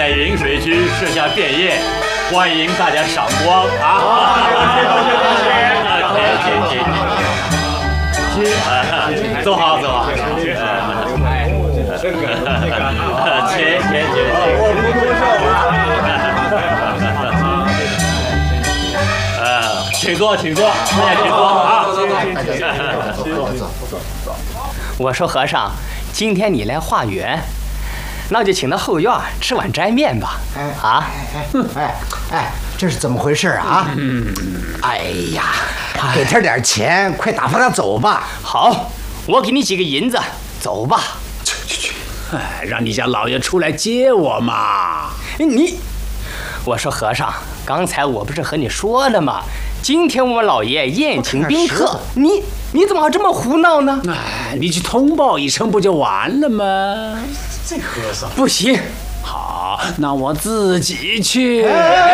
在饮水区设下便宴，欢迎大家赏光啊！走好走好，钱，请坐，大家请坐啊！ 我说和尚，今天你来化缘，那就请到后院吃碗斋面吧。 这是怎么回事啊？哎呀，给他点钱，快打发他走吧。 好，我给你几个银子，走吧。 去，让你家老爷出来接我嘛。 我说和尚，刚才我不是和你说了吗？今天我们老爷宴请宾客，你怎么还这么胡闹呢？ 你去通报一声不就完了吗？ 这和尚不行。 好，那我自己去。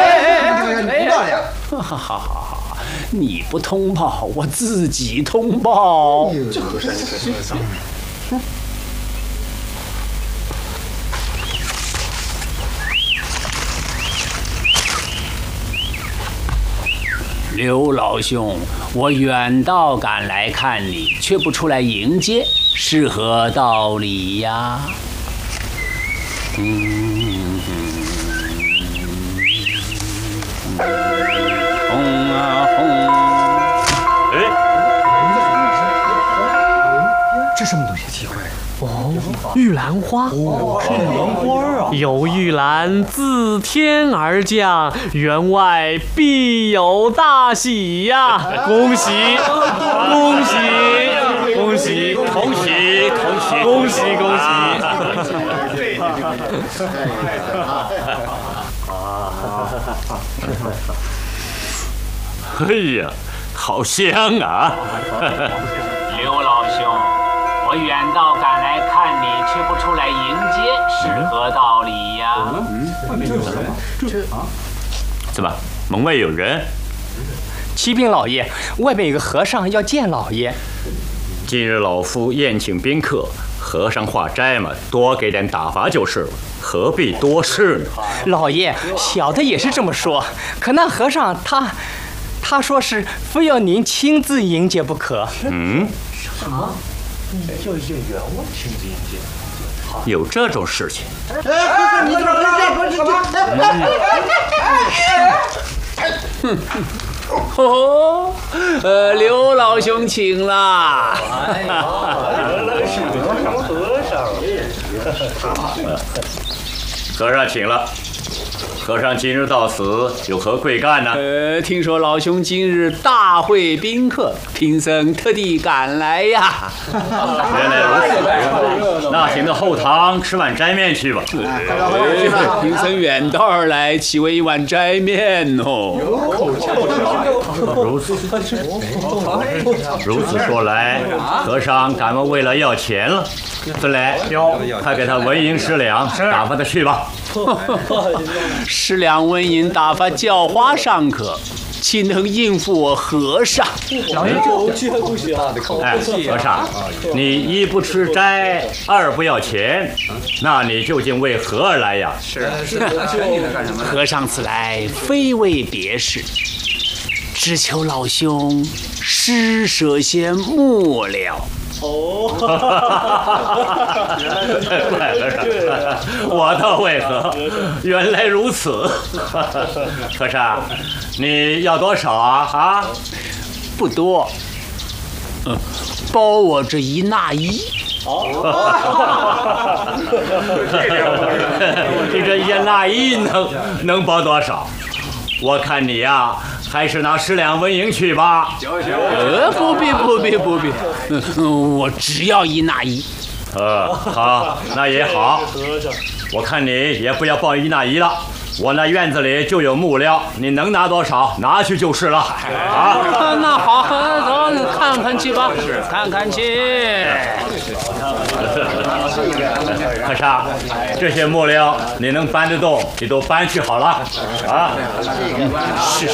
好，你不通报，我自己通报。 这和尚。 刘老兄，我远道赶来看你，却不出来迎接，是何道理呀？红啊红！ 这什么东西？奇怪。 哦，玉兰花。是玉兰花啊！有玉兰自天而降，园外必有大喜呀！恭喜！ 哎呀，好香啊！ 刘老兄，我远道赶来看你，却不出来迎接，是何道理呀？ 怎么，门外有人？ 启禀老爷，外面有个和尚要见老爷。 今日老夫宴请宾客，和尚化斋嘛，多给点打发就是了，何必多事呢？ 老爷，小的也是这么说，可那和尚他说是非要您亲自迎接不可。 什么？要演员我亲自迎接？ 有这种事情？ 你哦，刘老兄请啦。 和尚请了。和尚今日到此，有何贵干呢？ 听说老兄今日大会宾客，贫僧特地赶来呀。 原来如此，那请到后堂吃碗斋面去吧。 贫僧远道而来，岂为一碗斋面哦？ 如此说来，和尚敢问为了要钱了？孙磊，快给他文银10两，打发他去吧。 10两文银打发叫花尚可，岂能应付我和尚？ 老爷这不行。 哎，和尚，你一不吃斋，二不要钱，那你究竟为何而来呀？ 是和尚此来非为别事，只求老兄施舍些木料。 哦，怪和尚，我倒为何？原来如此。和尚，你要多少啊？ 不多，包我这一纳衣。 你这一纳衣能包多少？我看你呀，还是拿10两文银去吧。 不必，我只要一纳衣。 好，那也好。我看你也不要报一纳衣了。我那院子里就有木料，你能拿多少拿去就是了。啊， 那好，走看看去吧，看看去。 和尚，这些木料你能搬得动，你都搬去好了。啊， 是。